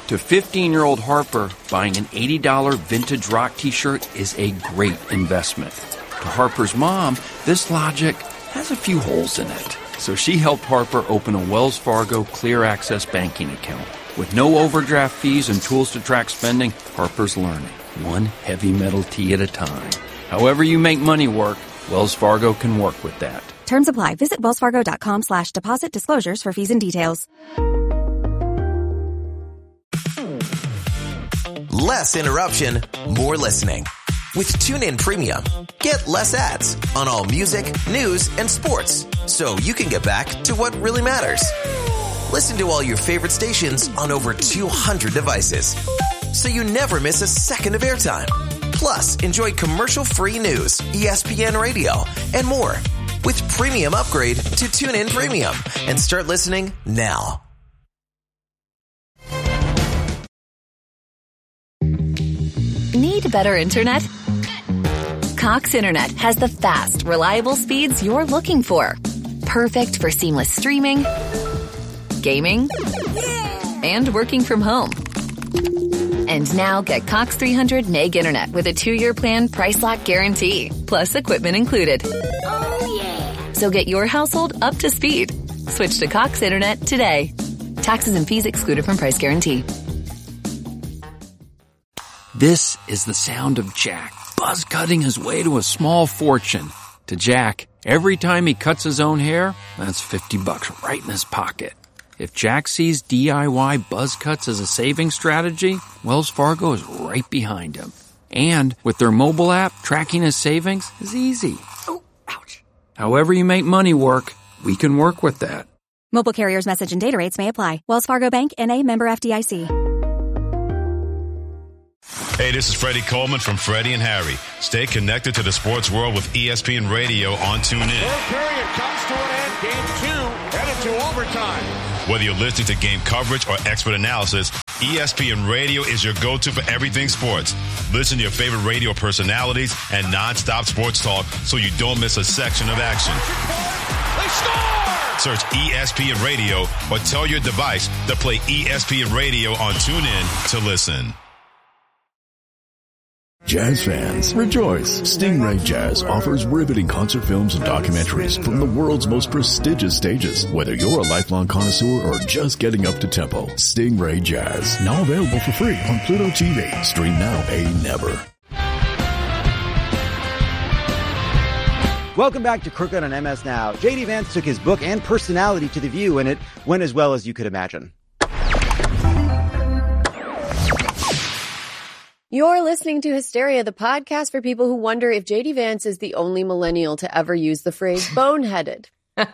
To 15-year-old Harper, buying an $80 vintage rock t-shirt is a great investment. To Harper's mom, this logic has a few holes in it. So she helped Harper open a Wells Fargo Clear Access banking account. With no overdraft fees and tools to track spending, Harper's learning, one heavy metal tea at a time. However you make money work, Wells Fargo can work with that. Terms apply. Visit wellsfargo.com/deposit disclosures for fees and details. Less interruption, more listening. With TuneIn Premium, get less ads on all music, news, and sports, so you can get back to what really matters. Listen to all your favorite stations on over 200 devices, so you never miss a second of airtime. Plus, enjoy commercial-free news, ESPN Radio, and more. With Premium upgrade to TuneIn Premium and start listening now. Need better internet? Cox Internet has the fast, reliable speeds you're looking for. Perfect for seamless streaming, gaming, and working from home. And now get Cox 300 meg internet with a 2-year plan price lock guarantee, plus equipment included. Oh, yeah. So get your household up to speed. Switch to Cox Internet today. Taxes and fees excluded from price guarantee. This is the sound of Jack, buzz cutting his way to a small fortune. To Jack, every time he cuts his own hair, that's $50 right in his pocket. If Jack sees DIY buzz cuts as a saving strategy, Wells Fargo is right behind him. And with their mobile app, tracking his savings is easy. Oh, ouch. However you make money work, we can work with that. Mobile carriers' message and data rates may apply. Wells Fargo Bank, N.A., member FDIC. Hey, this is Freddie Coleman from Freddie and Harry. Stay connected to the sports world with ESPN Radio on TuneIn. Third period comes to an end. Game 2 headed to overtime. Whether you're listening to game coverage or expert analysis, ESPN Radio is your go-to for everything sports. Listen to your favorite radio personalities and non-stop sports talk so you don't miss a section of action. They score! Search ESPN Radio or tell your device to play ESPN Radio on TuneIn to listen. Jazz fans, rejoice! Stingray Jazz offers riveting concert films and documentaries from the world's most prestigious stages. Whether you're a lifelong connoisseur or just getting up to tempo, Stingray Jazz, now available for free on Pluto TV. Stream now, pay never. Welcome back to Crooked on MS Now. J.D. Vance took his book and personality to The View, and it went as well as you could imagine. You're listening to Hysteria, the podcast for people who wonder if J.D. Vance is the only millennial to ever use the phrase boneheaded.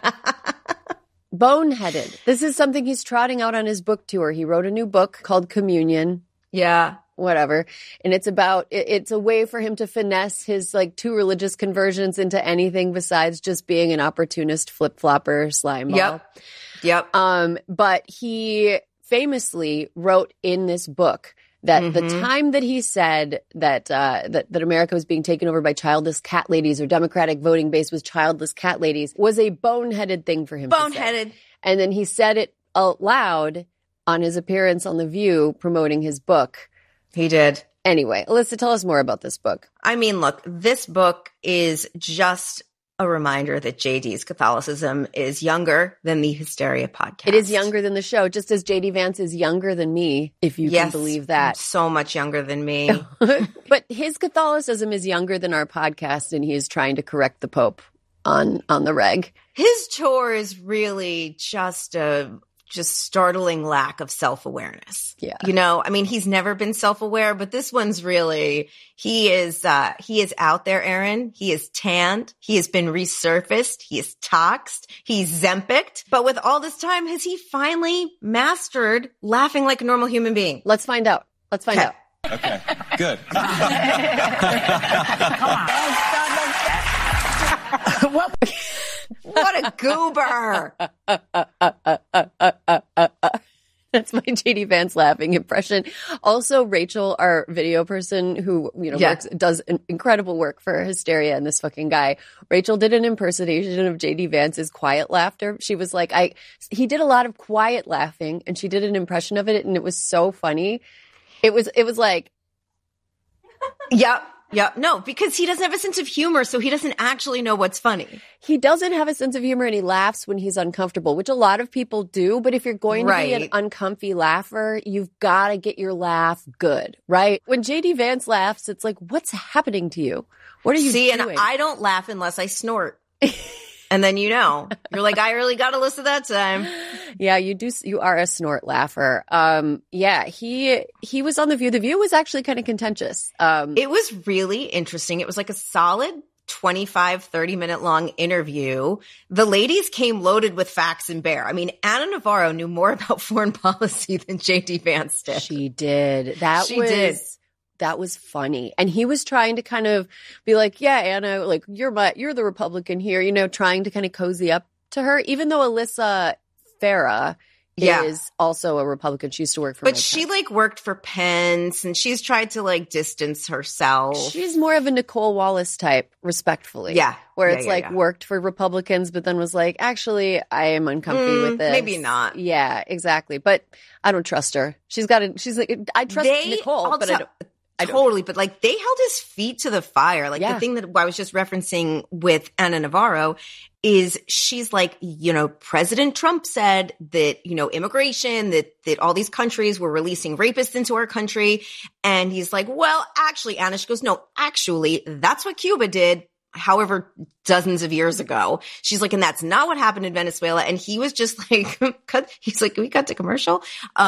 Boneheaded. This is something he's trotting out on his book tour. He wrote a new book called Communion. Yeah. Whatever. And it's a way for him to finesse his like 2 religious conversions into anything besides just being an opportunist flip-flopper slime ball. Yep. But he famously wrote in this book that the time that he said that America was being taken over by childless cat ladies, or Democratic voting base was childless cat ladies, was a boneheaded thing for him to say. And then he said it out loud on his appearance on The View promoting his book. He did. Anyway, Alyssa, tell us more about this book. I mean, look, this book is just a reminder that JD's Catholicism is younger than the Hysteria podcast. It is younger than the show, just as JD Vance is younger than me, if you can believe that. So much younger than me. But his Catholicism is younger than our podcast, and he is trying to correct the Pope on the reg. His tour is really just a startling lack of self-awareness. Yeah. You know, I mean, he's never been self-aware, but this one's really, he is out there, Aaron. He is tanned. He has been resurfaced. He is toxed. He's Zempicked. But with all this time, has he finally mastered laughing like a normal human being? Let's find out. Let's find out. Okay, good. What a goober. That's my JD Vance laughing impression. Also, Rachel, our video person who, does incredible work for Hysteria and this fucking guy. Rachel did an impersonation of JD Vance's quiet laughter. She was like, he did a lot of quiet laughing and she did an impression of it and it was so funny. It was like, yeah. Yeah, no, because he doesn't have a sense of humor, so he doesn't actually know what's funny. He doesn't have a sense of humor and he laughs when he's uncomfortable, which a lot of people do. But if you're going to be an uncomfy laugher, you've got to get your laugh good, right? When JD Vance laughs, it's like, what's happening to you? What are you doing? And I don't laugh unless I snort. And then you're like, I really got to listen that time. Yeah, you do. You are a snort laugher. Yeah, he was on The View. The View was actually kind of contentious. It was really interesting. It was like a solid 25, 30-minute long interview. The ladies came loaded with facts and bear. I mean, Ana Navarro knew more about foreign policy than JD Vance did. She did. That was funny. And he was trying to kind of be like, yeah, Anna, like you're the Republican here, trying to kind of cozy up to her, even though Alyssa Farah is also a Republican. She used to work for But she worked for Pence and she's tried to distance herself. She's more of a Nicole Wallace type, respectfly. Yeah. Where it's worked for Republicans, but then was like, actually, I am uncomfy with this. Maybe not. Yeah, exactly. But I don't trust her. She's like, I trust Nicole, but I don't. Totally, but they held his feet to the fire. The thing that I was just referencing with Ana Navarro is she's like, President Trump said that, immigration, that all these countries were releasing rapists into our country. And he's like, well, actually, Anna, she goes, no, actually, that's what Cuba did. However, dozens of years ago. She's like, and that's not what happened in Venezuela. And he was just like, he's like, can we cut to commercial?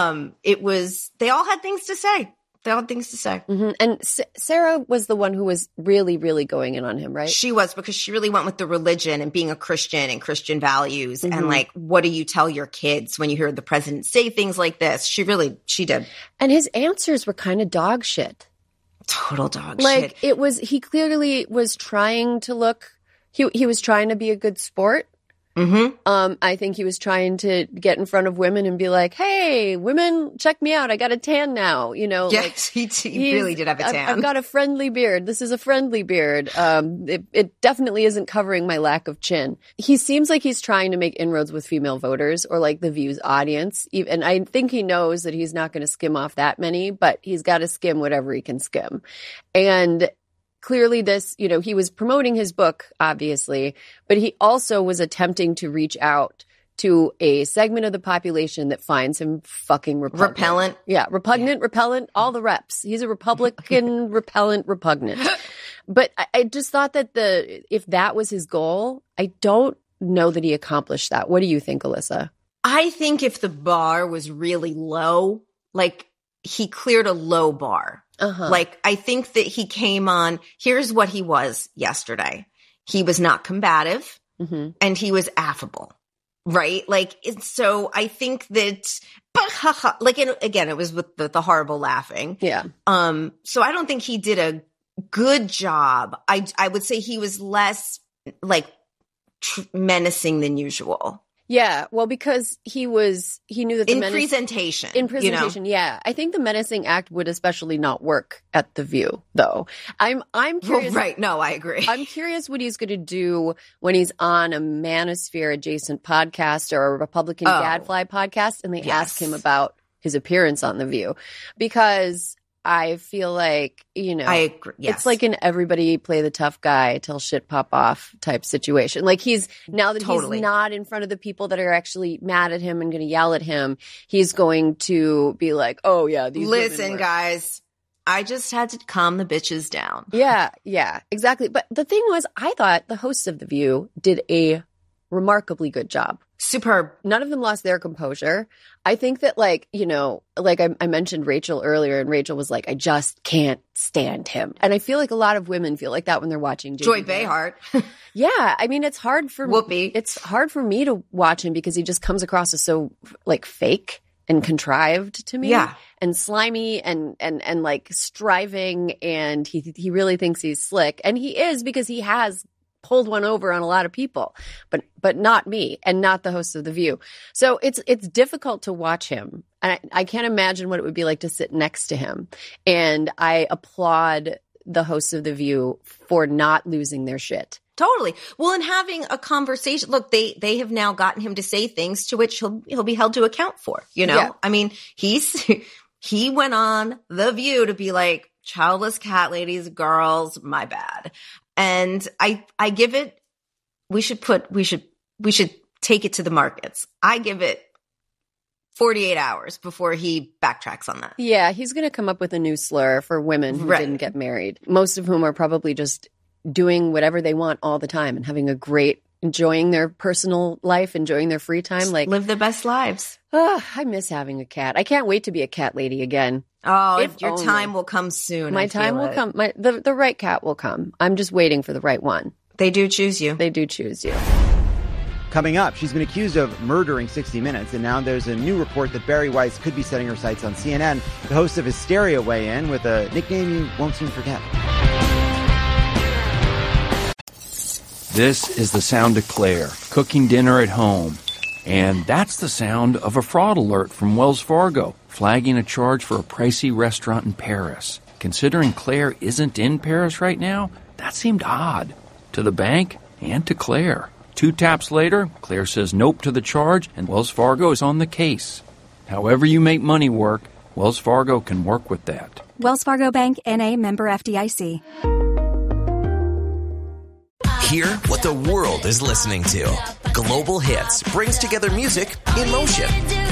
They all had things to say. They all had things to say. Mm-hmm. And Sarah was the one who was really, really going in on him, right? She was, because she really went with the religion and being a Christian and Christian values. Mm-hmm. And what do you tell your kids when you hear the president say things like this? She did. And his answers were kind of dog shit. Total dog shit. He clearly was trying to look, he was trying to be a good sport. Mm-hmm. I think he was trying to get in front of women and be like, hey, women, check me out. I got a tan now, Yes, he really did have a tan. I've got a friendly beard. This is a friendly beard. It definitely isn't covering my lack of chin. He seems like he's trying to make inroads with female voters or The View's audience. And I think he knows that he's not going to skim off that many, but he's got to skim whatever he can skim. And clearly he was promoting his book, obviously, but he also was attempting to reach out to a segment of the population that finds him fucking repugnant. Repellent. Yeah, repellent, all the reps. He's a Republican, repugnant. But I just thought that if that was his goal, I don't know that he accomplished that. What do you think, Alyssa? I think if the bar was really low, he cleared a low bar. Uh-huh. I think that he came on, here's what he was yesterday. He was not combative and he was affable, right? So I think that, and again, it was with the horrible laughing. Yeah. So I don't think he did a good job. I would say he was less menacing than usual. Yeah, well, because he knew that in presentation. Yeah. I think the menacing act would especially not work at The View, though. I'm curious. Right. No, I agree. I'm curious what he's going to do when he's on a Manosphere adjacent podcast or a Republican Gadfly podcast, and they ask him about his appearance on The View, because I feel like, I agree. Yes. It's like an everybody play the tough guy till shit pop off type situation. He's now that he's not in front of the people that are actually mad at him and going to yell at him, he's going to be like, oh yeah, listen, guys, I just had to calm the bitches down. Yeah, exactly. But the thing was, I thought the hosts of The View did a remarkably good job. Superb. None of them lost their composure. I think that I mentioned Rachel earlier, and Rachel was like, I just can't stand him. And I feel like a lot of women feel like that when they're watching Joy Behar. Yeah. I mean, it's hard for Whoopi. It's hard for me to watch him because he just comes across as so fake and contrived to me. Yeah. And slimy and striving. And he really thinks he's slick. And he is, because he has pulled one over on a lot of people, but not me and not the hosts of The View. So it's difficult to watch him. I can't imagine what it would be like to sit next to him. And I applaud the hosts of The View for not losing their shit. Totally. Well, and having a conversation. Look, they have now gotten him to say things to which he'll be held to account for. You know, Yeah. I mean, he went on The View to be like, childless cat ladies, girls, my bad. And I give it. We should take it to the markets. I give it 48 hours before he backtracks on that. Yeah, he's going to come up with a new slur for women who didn't get married, most of whom are probably just doing whatever they want all the time and having enjoying their personal life, enjoying their free time. Just like live their best lives. I miss having a cat. I can't wait to be a cat lady again. Oh, your time will come soon. My time will come. The right cat will come. I'm just waiting for the right one. They do choose you. They do choose you. Coming up, she's been accused of murdering 60 Minutes, and now there's a new report that Bari Weiss could be setting her sights on CNN. The host of Hysteria weigh in with a nickname you won't soon forget. This is the sound of Claire cooking dinner at home. And that's the sound of a fraud alert from Wells Fargo, flagging a charge for a pricey restaurant in Paris. Considering Claire isn't in Paris right now, that seemed odd to the bank and to Claire. 2 taps later, Claire says nope to the charge, and Wells Fargo is on the case. However you make money work, Wells Fargo can work with that. Wells Fargo Bank, N.A., member FDIC. Hear what the world is listening to. Global Hits brings together music in motion.